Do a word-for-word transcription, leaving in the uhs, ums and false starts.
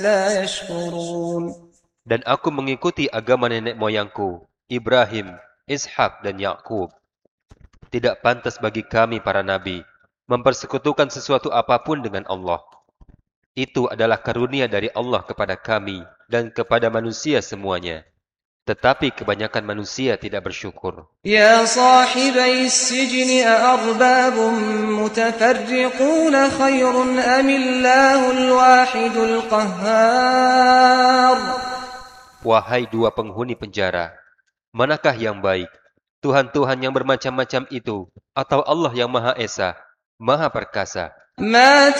لا يشكرون. Dan aku mengikuti agama nenek moyangku, Ibrahim, Ishak, dan Yakub. Tidak pantas bagi kami para nabi mempersekutukan sesuatu apapun dengan Allah. Itu adalah karunia dari Allah kepada kami dan kepada manusia semuanya. Tetapi kebanyakan manusia tidak bersyukur. يا صاحبي السجن أأرباب متفرقون خير أم الله الواحد القهار. Wahai dua penghuni penjara, manakah yang baik? Tuhan-Tuhan yang bermacam-macam itu, atau Allah yang Maha Esa, Maha Perkasa? ما